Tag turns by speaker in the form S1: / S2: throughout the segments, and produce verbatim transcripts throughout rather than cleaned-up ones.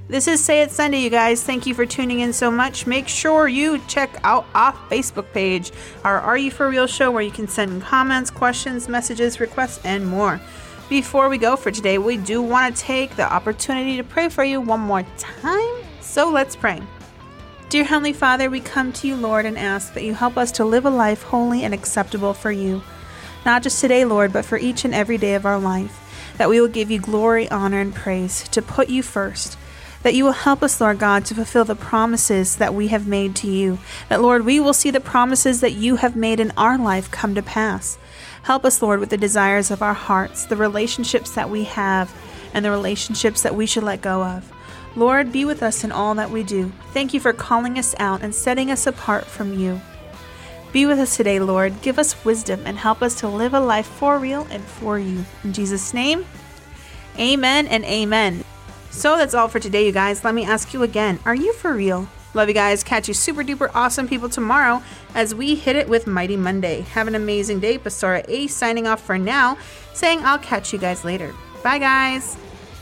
S1: This is Say It Sunday, you guys. Thank you for tuning in so much. Make sure you check out our Facebook page, our Are You For Real show, where you can send comments, questions, messages, requests, and more. Before we go for today, we do want to take the opportunity to pray for you one more time. So let's pray. Dear Heavenly Father, we come to you, Lord, and ask that you help us to live a life holy and acceptable for you. Not just today, Lord, but for each and every day of our life. That we will give you glory, honor, and praise, to put you first. That you will help us, Lord God, to fulfill the promises that we have made to you. That, Lord, we will see the promises that you have made in our life come to pass. Help us, Lord, with the desires of our hearts, the relationships that we have, and the relationships that we should let go of. Lord, be with us in all that we do. Thank you for calling us out and setting us apart from you. Be with us today, Lord. Give us wisdom and help us to live a life for real and for you. In Jesus' name, amen and amen. So that's all for today, you guys. Let me ask you again, are you for real? Love you guys. Catch you super duper awesome people tomorrow as we hit it with Mighty Monday. Have an amazing day. Pastora A signing off for now, saying I'll catch you guys later. Bye, guys.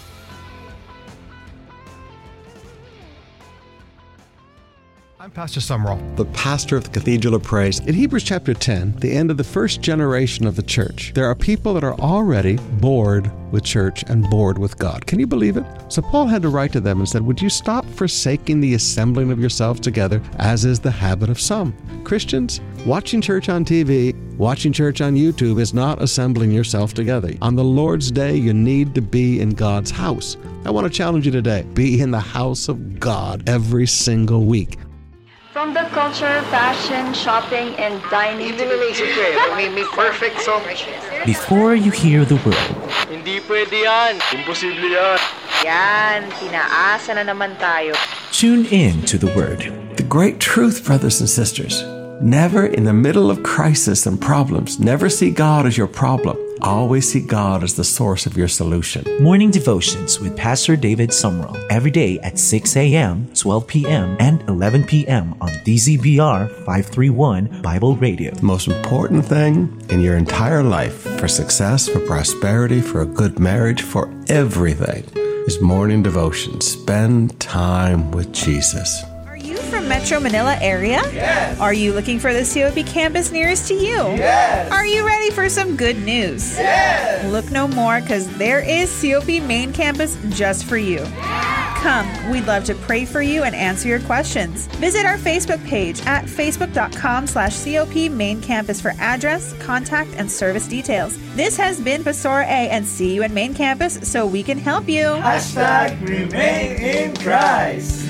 S2: I'm Pastor Summerall,
S3: the pastor of the Cathedral of Praise. In Hebrews chapter ten, the end of the first generation of the church, there are people that are already bored with church and bored with God. Can you believe it? So Paul had to write to them and said, would you stop forsaking the assembling of yourselves together, as is the habit of some? Christians, watching church on T V, watching church on YouTube is not assembling yourself together. On the Lord's Day, you need to be in God's house. I want to challenge you today. Be in the house of God every single week.
S4: From the culture, fashion, shopping, and dining.
S5: Hindi na naisip ko eh. May, may perfect song.
S6: Before you hear the word.
S5: Hindi pwede yan. Imposible yan.
S4: Yan, tinaasa na naman tayo.
S6: Tune in to the word.
S7: The great truth, brothers and sisters. Never in the middle of crisis and problems, never see God as your problem. Always see God as the source of your solution.
S6: Morning devotions with Pastor David Summerall. Every day at six a.m., twelve p.m., and eleven p.m. on D Z B R five thirty-one Bible Radio.
S7: The most important thing in your entire life, for success, for prosperity, for a good marriage, for everything, is morning devotion. Spend time with Jesus.
S1: From Metro Manila area?
S5: Yes.
S1: Are you looking for the C O P campus nearest to you?
S5: Yes.
S1: Are you ready for some good news?
S5: Yes.
S1: Look no more, because there is C O P Main Campus just for you. Come, we'd love to pray for you and answer your questions. Visit our Facebook page at facebook.com slash COP Main Campus for address, contact, and service details. This has been Pastora A, and see you at Main Campus so we can help you.
S5: Hashtag remain in Christ.